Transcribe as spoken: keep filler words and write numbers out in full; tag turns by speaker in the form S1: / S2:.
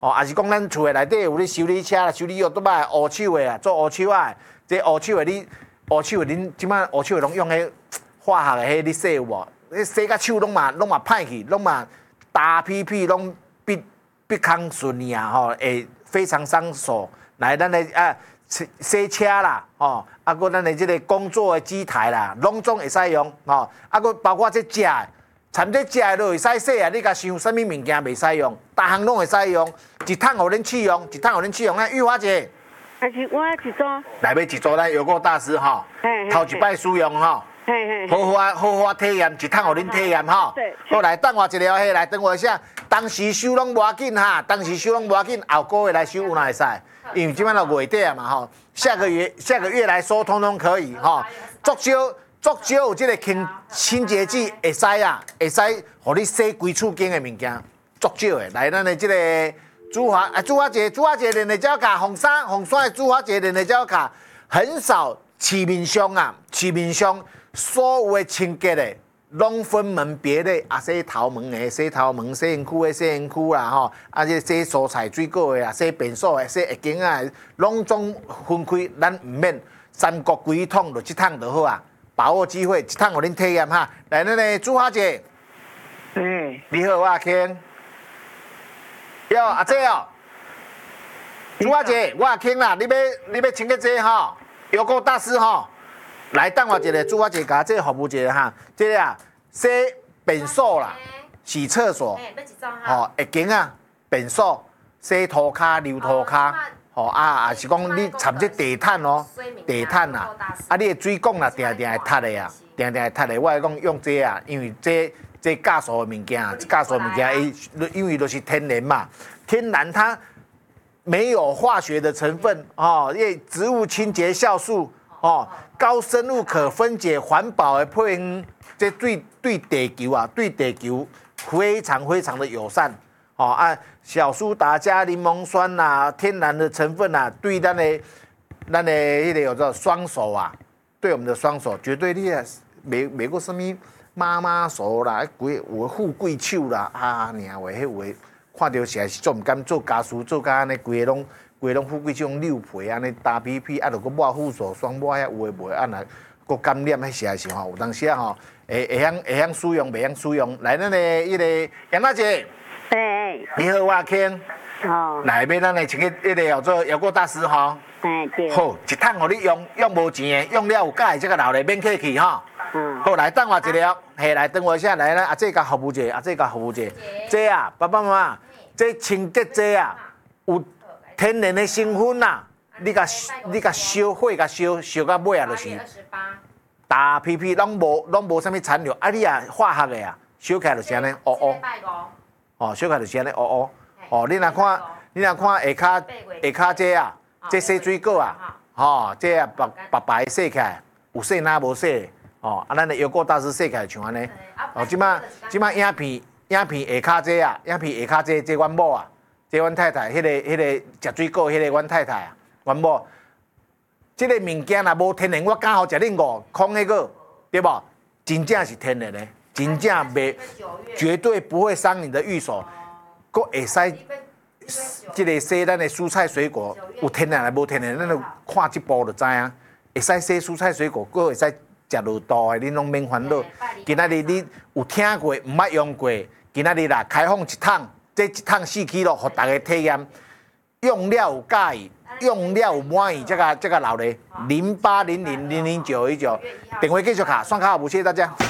S1: 哦，也是讲咱厝诶内底有咧修理车啦、修理药都卖乌手诶啊，做乌手啊，这乌手诶你乌手诶恁即摆乌手诶拢用迄化学诶迄你洗有无？你洗甲手拢嘛拢嘛歹去，拢嘛打屁屁拢必必康顺利啊吼，会非常伤手。来，咱诶啊洗车啦，吼，啊个咱诶即个工作诶机台啦，拢总会使用吼，啊个包括这食诶。掺这食的都会使洗啊！你甲想啥物物件袂使用，逐项拢会使用，一趟互恁试用，一趟互恁试用。咱玉华姐，
S2: 还是我一组？
S1: 来要一组咱油锅大师吼，头一摆使用吼，好好啊好好啊体验，一趟互恁体验吼。好来，等我一了，嘿，来等我一下。当时收拢无要紧哈，当时收拢无要紧，后个月来收有哪会使？因为即摆到月底啊嘛吼，下个月下个月来收通通可以吼，足少。足少有即个清清洁剂会使啊，会使互你洗规厝间的物件，足少的。来，咱的即个珠华啊，珠华姐，珠华姐连的胶卡，红山红山的珠华姐连的胶卡，很少市面上啊，市面上所有的清洁的，拢分门别类啊，洗头毛的，洗头毛，洗身躯的，洗身躯啦吼，啊，即洗蔬菜水果的啊，洗便所的，洗浴巾啊，拢总分开，咱唔免三国规桶，就一趟就好啊。把握机会，一趟互恁体验哈。来，咱个朱华姐，
S2: 嗯，
S1: 你好，我阿卿。哟，阿姐哦，朱华姐，我阿卿啦，你要你要请个这吼，油锅大师吼，来等我一个，朱华姐甲这服务一下哈，这个啊，洗便所啦，洗厕所，吼，浴巾啊，便所，洗涂骹、溜涂骹。吼啊，也是讲你掺这地毯哦，地毯啊，啊你的水管啦，定定会塌的啊，定定会塌的。我来讲用这啊，因为这这加速的物件，加速的物件，伊因为都是天然嘛，天然它没有化学的成分哦，因为植物清洁酵素哦，高生物可分解环保的配方，这对对地球啊，对地球非常非常的友善。哦啊，小苏打加柠檬酸呐、啊，天然的成分呐、啊，对咱的咱的迄个有叫双手啊，对我们的双手绝对你啊，袂袂过什么妈妈手啦，规有富贵手啦，啊，尔话迄话，看到实在是做唔甘做家事，做甲安尼规个拢规个拢富贵手溜皮安尼打屁屁，啊，著佫抹护手霜抹遐有诶无诶，啊若佫感染，迄实在是吼，有当时啊吼，会会晓会晓使用，袂晓使用。来，咱的迄个杨大姐。
S2: 哎，
S1: 你好，我阿卿。
S2: 哦。
S1: 来，要咱来请个迄个叫做摇锅大师吼。
S2: 哎，对。
S1: 好，一趟互你用，用无钱的，用了有解，这个留咧免客气吼。
S2: 嗯。
S1: 好，来等我一了，嘿，来等我一下，来咱阿姐甲服务者，阿姐甲服务者，这啊，爸爸妈妈，这清洁剂啊，有天然的成分呐，你甲你甲烧火甲烧烧到尾啊，就是打屁屁拢无拢无啥物残留，啊你啊化学的啊，烧起来就是安尼，哦哦。哦，小可就是安尼，哦哦，哦，你若看，你若看下骹下骹这啊，这洗水果啊，吼，这啊白白白洗起来，有洗哪无洗，哦，啊，咱的油锅大师洗起来像安尼，哦，即摆即摆影片影片下骹这啊，影片下骹这这阮某啊，这阮太太，迄个迄个食水果迄个阮太太啊，阮某，即个物件若无天然，我敢好食恁五空迄个，对无？真正是天然的。真正袂，绝对不会伤你的玉手，佫会使，即个洗咱的蔬菜水果，有天然的无天然，咱就看即步就知影。会使洗蔬菜水果，佫会使食落肚的，恁拢免烦恼。今仔日你有听过，毋捌用过，今仔日啦开放一趟，这一趟四 K 咯，互大家体验。用了有介意，用了有满意，这个这个留咧零八零零零零九一九，电话继续卡，刷卡好不？谢谢大家。